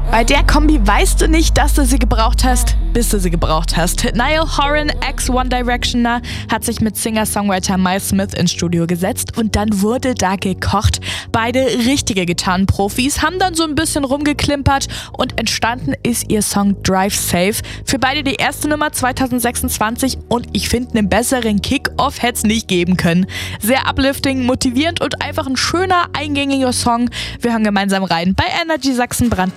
Bei der Kombi weißt du nicht, dass du sie gebraucht hast, bis du sie gebraucht hast. Niall Horan, ex-One Directioner, hat sich mit Singer-Songwriter Miles Smith ins Studio gesetzt und dann wurde da gekocht. Beide richtige Gitarrenprofis haben dann so ein bisschen rumgeklimpert und entstanden ist ihr Song Drive Safe. Für beide die erste Nummer 2026 und ich finde, einen besseren Kick-Off hätte es nicht geben können. Sehr uplifting, motivierend und einfach ein schöner, eingängiger Song. Wir hören gemeinsam rein bei Energy Sachsen Brandpunkt.